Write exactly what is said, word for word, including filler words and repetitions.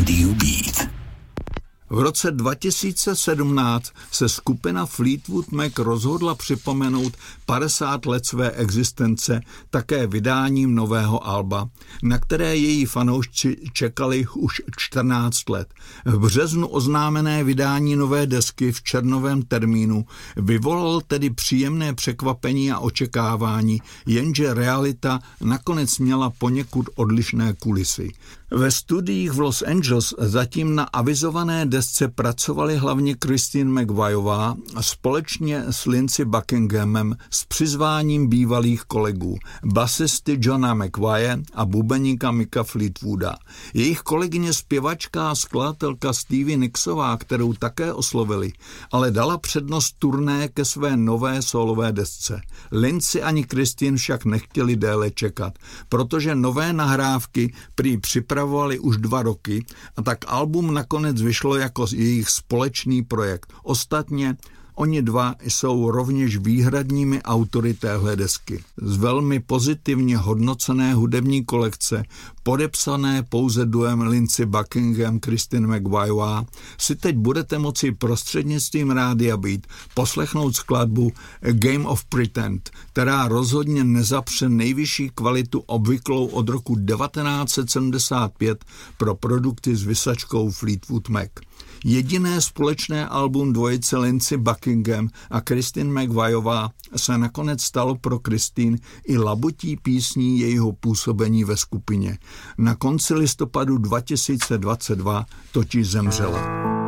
Rádiu Beat. V roce dva tisíce sedmnáct se skupina Fleetwood Mac rozhodla připomenout padesát let své existence také vydáním nového alba, na které její fanoušci čekali už čtrnáct let. V březnu oznámené vydání nové desky v červnovém termínu vyvolal tedy příjemné překvapení a očekávání, jenže realita nakonec měla poněkud odlišné kulisy. Ve studiích v Los Angeles zatím na avizované desce pracovali hlavně Christine McVieová společně s Lindsey Buckinghamem s přizváním bývalých kolegů, basisty Johna McVie a bubeníka Micka Fleetwooda. Jejich kolegyně zpěvačka a skladatelka Stevie Nicksová, kterou také oslovili, ale dala přednost turné ke své nové solové desce. Lindsey ani Christine však nechtěli déle čekat, protože nové nahrávky prý připravovali už dva roky a tak album nakonec vyšlo jako jejich společný projekt. Ostatně oni dva jsou rovněž výhradními autory téhle desky. Z velmi pozitivně hodnocené hudební kolekce, podepsané pouze duem Lindsey Buckingham, Christine McViová, si teď budete moci prostřednictvím Rádia Beat poslechnout skladbu A Game of Pretend, která rozhodně nezapře nejvyšší kvalitu obvyklou od roku devatenáct set sedmdesát pět pro produkty s vysačkou Fleetwood Mac. Jediné společné album dvojice Lindsey Buckingham a Christine McViová se nakonec stalo pro Christine i labutí písní jejího působení ve skupině. Na konci listopadu dva tisíce dvacet dva totiž zemřela.